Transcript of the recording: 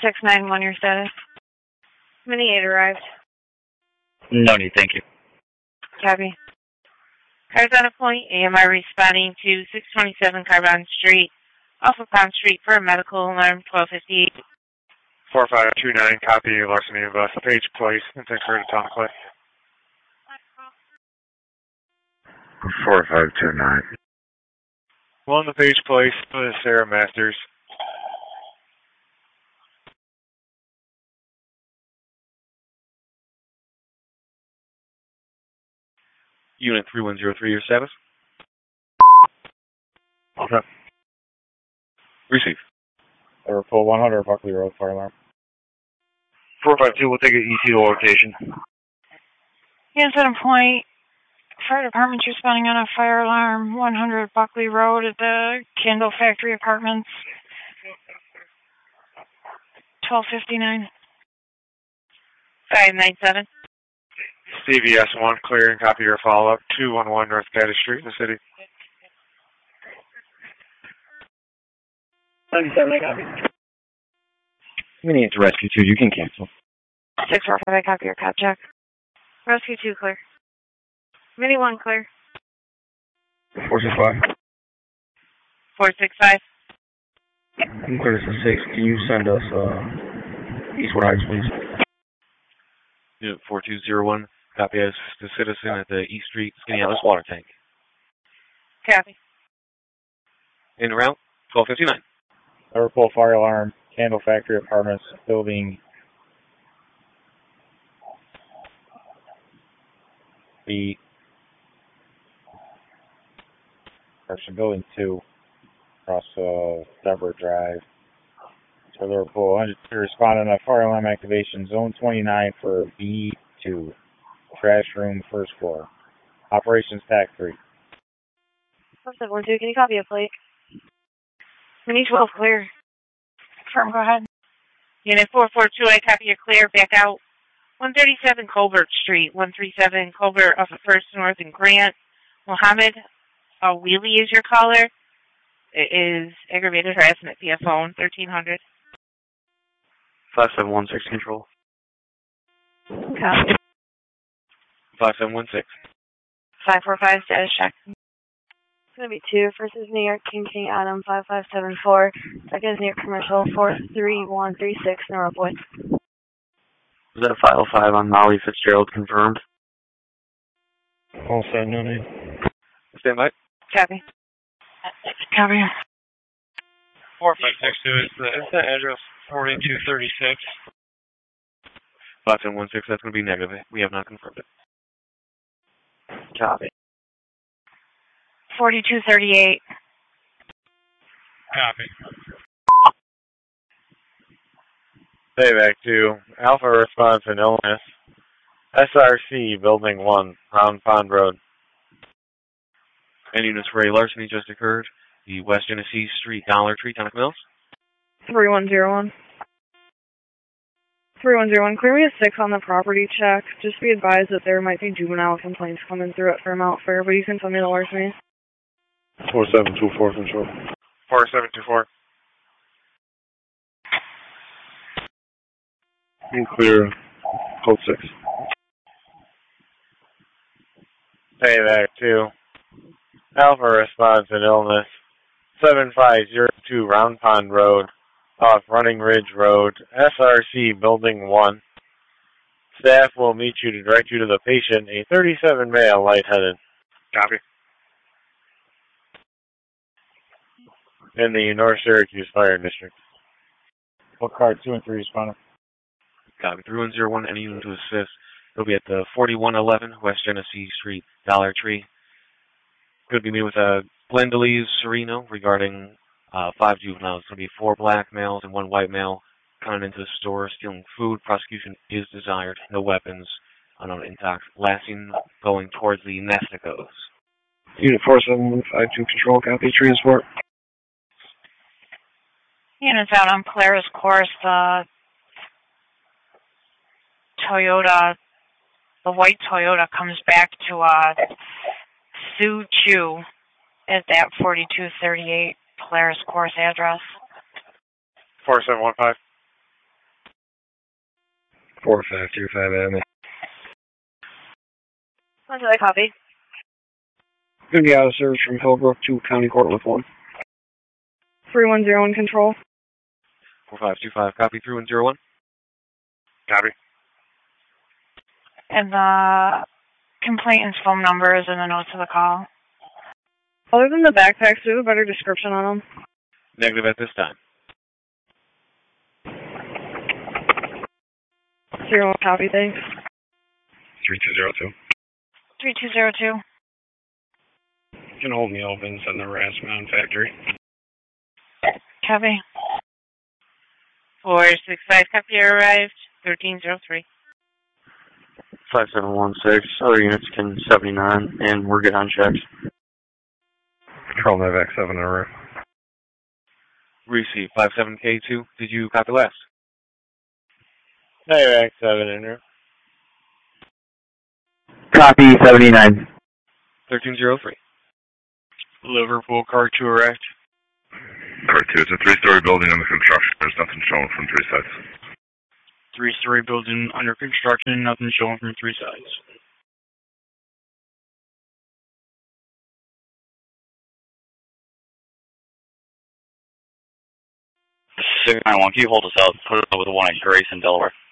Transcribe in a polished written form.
4691, your status. Mini 8 arrived. No need, thank you. Copy. Cars on a point, AMI responding to 627 Carbon Street, off of Palm Street for a medical alarm, 1258. 4529, copy, larceny of Page Place, and thanks for the Tom Clay. 4529. One, the Page Place, Sarah Masters. Unit 3103, your status? Okay. Receive. Liverpool 100, Buckley Road, fire alarm. 452, we'll take an ET location. Units on a point, fire department's responding on a fire alarm, 100 Buckley Road at the Candle Factory Apartments, 1259. 597. CVS 1, clear and copy your follow-up. 211 North Caddy Street in the city. 97, I copy. Mini 8 to Rescue 2, you can cancel. 645, I copy your cop check. Rescue 2, clear. Mini 1, clear. 465. 465. I'm clear to 6. Can you send us Eastwood Heights, please? Unit 4201, copy as the citizen at the East Street Skinny Atlas water tank. Copy. En route, 1259. Liverpool fire alarm, Candle Factory Apartments, building B. Building 2, across Deborah Drive. So Liverpool, to respond on a fire alarm activation, zone 29 for B2, trash room, first floor. Operations TAC 3. 712, can you copy a plate? Mini 12, clear. Firm, go ahead. Unit 442, I copy your clear, back out. 137 Colbert Street, 137 Colbert off of First North and Grant. Mohammed Wheelie is your caller. It is aggravated harassment via phone, 1300. 5716 control. Copy. 5716. 545, status check. It's going to be 2. First is New York, King Adam, 5574. Second is New York Commercial, 43136, Norwood. Was that file 5 on Molly Fitzgerald confirmed? All set, no need. Stand by. Copy. Copy. 4562 is the address 4236. 5716, that's going to be negative. We have not confirmed it. Copy. 4238. Copy. Payback 2, Alpha response and illness. SRC, Building 1, Round Pond Road. And units for a larceny just occurred. The West Genesee Street Dollar Tree, Tonic Mills. 3101. 3101, clear me a 6 on the property check. Just be advised that there might be juvenile complaints coming through at Fairmount Fair, but you can tell me the larceny. 4724 control. 4724. You clear code 6. Payback 2, Alpha response and illness. 7502 Round Pond Road, off Running Ridge Road, SRC Building 1. Staff will meet you to direct you to the patient, a 37 male, lightheaded. Copy. In the North Syracuse Fire District. Book card 2 and 3 responder. Copy. 3101, any unit to assist. It'll be at the 4111 West Genesee Street, Dollar Tree. Could be meeting with Glendalees Sereno regarding 5 juveniles. It's going to be 4 black males and 1 white male coming into the store, stealing food. Prosecution is desired. No weapons. Unknown intox. Lasting going towards the Nesticos. Unit 4752 control, copy transport. Units out on Polaris course, Toyota, the white Toyota comes back to Sue Chu at that 4238 Polaris course address. 4715. 4525 Avenue. What did I copy? Gonna be out of service from Hillbrook to County Court with 1. 3101 control. 4525, copy 3101. Copy. And the complainant's phone number is in the notes of the call. Other than the backpacks, do you have a better description on them? Negative at this time. 01 copy, thanks. 3202. 3202. You can hold me open, send the Rasmound factory. Copy. 465, copy arrived. 1303. 5716, other units can 79, and we're good on checks. Control Novak 7 en route. Receive 57K2. Did you copy last? Novak 7 en route. Copy 79. 1303. Liverpool car 2 arrived. Car 2, it's a 3-story building under construction. There's nothing showing from 3 sides. 3-story building under construction, nothing showing from 3 sides. 691, can you hold us out? Put it up with the one at Grayson, Delaware.